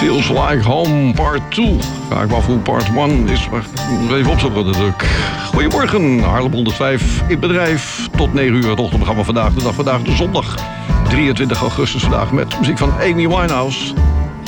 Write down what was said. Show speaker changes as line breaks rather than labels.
Feels Like Home Part 2. Ga ik wel voor Part 1 is, maar even opzoeken natuurlijk. Goedemorgen, Haarlem 105 in bedrijf. Tot 9 uur het ochtendprogramma vandaag. De dag vandaag de zondag 23 augustus vandaag met muziek van Amy Winehouse.